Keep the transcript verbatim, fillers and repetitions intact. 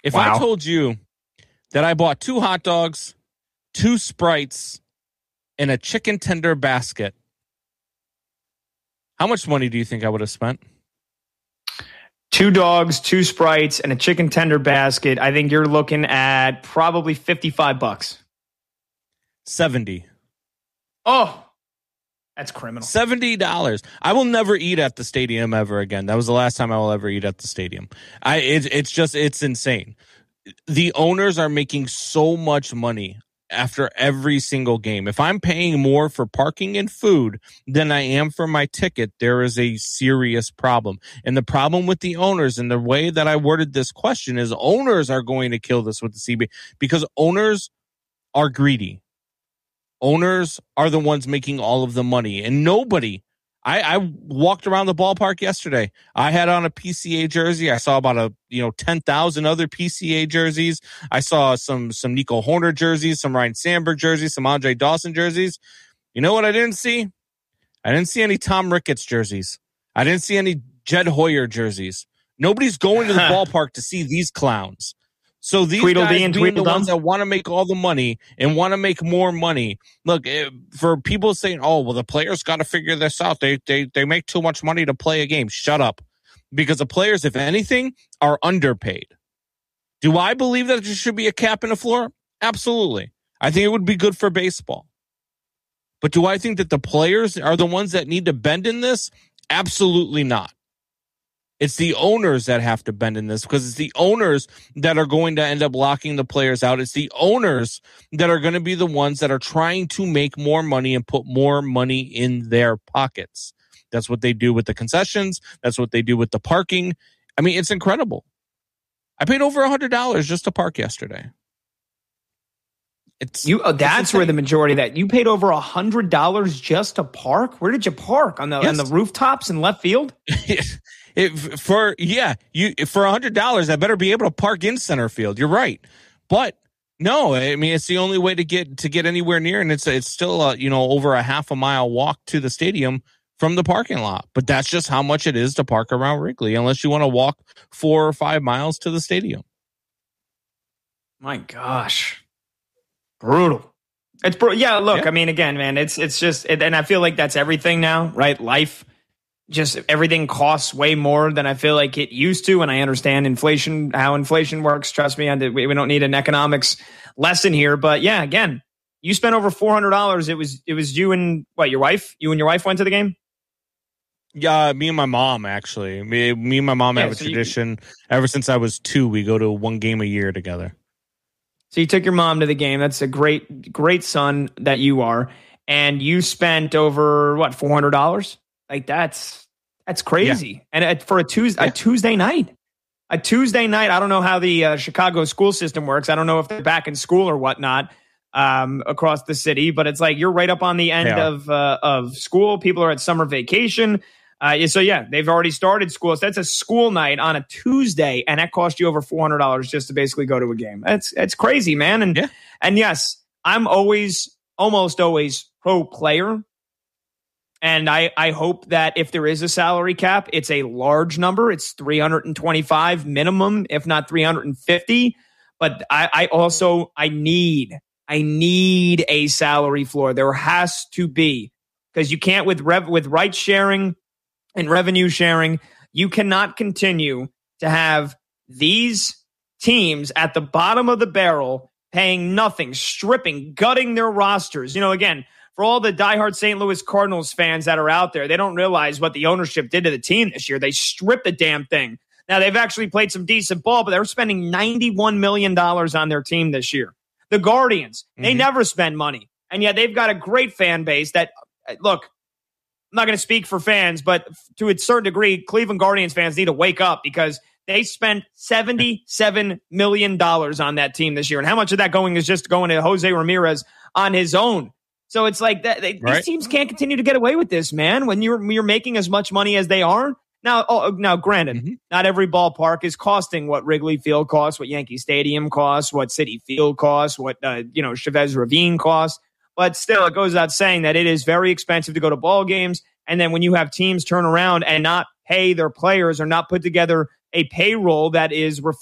If Wow. I told you that I bought two hot dogs, two Sprites, and a chicken tender basket, how much money do you think I would have spent? Two dogs, two Sprites, and a chicken tender basket. I think you're looking at probably fifty-five bucks. seventy. Oh, that's criminal. seventy dollars. I will never eat at the stadium ever again. That was the last time I will ever eat at the stadium. I it, it's just it's insane. The owners are making so much money after every single game. If I'm paying more for parking and food than I am for my ticket, there is a serious problem. And the problem with the owners, and the way that I worded this question, is owners are going to kill this with the C B A because owners are greedy. Owners are the ones making all of the money, and nobody. I, I walked around the ballpark yesterday. I had on a P C A jersey. I saw about a you know ten thousand other P C A jerseys. I saw some some Nico Horner jerseys, some Ryan Sandberg jerseys, some Andre Dawson jerseys. You know what I didn't see? I didn't see any Tom Ricketts jerseys. I didn't see any Jed Hoyer jerseys. Nobody's going to the ballpark to see these clowns. So these Tweedledee guys and being the Tweedledum? ones that want to make all the money and want to make more money. Look, for people saying, oh, well, the players got to figure this out. They, they, they make too much money to play a game. Shut up. Because the players, if anything, are underpaid. Do I believe that there should be a cap and a floor? Absolutely. I think it would be good for baseball. But do I think that the players are the ones that need to bend in this? Absolutely not. It's the owners that have to bend in this because it's the owners that are going to end up locking the players out. It's the owners that are going to be the ones that are trying to make more money and put more money in their pockets. That's what they do with the concessions. That's what they do with the parking. I mean, it's incredible. I paid over one hundred dollars just to park yesterday. It's you. Oh, that's it's where the majority of that. You paid over one hundred dollars just to park? Where did you park? On the, yes. on the rooftops in left field? It, for yeah, you for a hundred dollars, I better be able to park in center field. You're right, but no, I mean it's the only way to get to get anywhere near, and it's it's still a, you know over a half a mile walk to the stadium from the parking lot. But that's just how much it is to park around Wrigley, unless you want to walk four or five miles to the stadium. My gosh, brutal. It's brutal. Yeah, look, Yeah. I mean, again, man, it's it's just, it, and I feel like that's everything now, right? Life. Just everything costs way more than I feel like it used to. And I understand inflation, how inflation works. Trust me, we don't need an economics lesson here. But yeah, again, you spent over four hundred dollars. It was it was you and what, your wife? You and your wife went to the game? Yeah, me and my mom, actually. Me, me and my mom Yeah, have a so you- tradition. Ever since I was two, we go to one game a year together. So you took your mom to the game. That's a great, great son that you are. And you spent over, what, four hundred dollars? Like, that's that's crazy. Yeah. And at, for a Tuesday, Yeah. a Tuesday night. A Tuesday night, I don't know how the uh, Chicago school system works. I don't know if they're back in school or whatnot um, across the city. But it's like you're right up on the end Yeah. of uh, of school. People are at summer vacation. Uh, so, yeah, they've already started school. So that's a school night on a Tuesday, and that cost you over four hundred dollars just to basically go to a game. That's that's crazy, man. And Yeah. and yes, I'm always, almost always pro player. And I, I hope that if there is a salary cap, it's a large number. It's three hundred twenty-five minimum, if not three hundred fifty. But I, I also, I need, I need a salary floor. There has to be, because you can't with rev, with right sharing and revenue sharing, you cannot continue to have these teams at the bottom of the barrel paying nothing, stripping, gutting their rosters. You know, again, for all the diehard Saint Louis Cardinals fans that are out there, they don't realize what the ownership did to the team this year. They stripped the damn thing. Now, they've actually played some decent ball, but they're spending ninety-one million dollars on their team this year. The Guardians, mm-hmm. they never spend money, and yet they've got a great fan base that, look, I'm not going to speak for fans, but to a certain degree, Cleveland Guardians fans need to wake up because they spent seventy-seven million dollars on that team this year. And how much of that going is just going to Jose Ramirez on his own? So it's like that. They, right. These teams can't continue to get away with this, man. When you're you're making as much money as they are now. Oh, now, granted, mm-hmm. not every ballpark is costing what Wrigley Field costs, what Yankee Stadium costs, what Citi Field costs, what uh, you know Chavez Ravine costs. But still, it goes without saying that it is very expensive to go to ball games. And then when you have teams turn around and not pay their players or not put together a payroll that is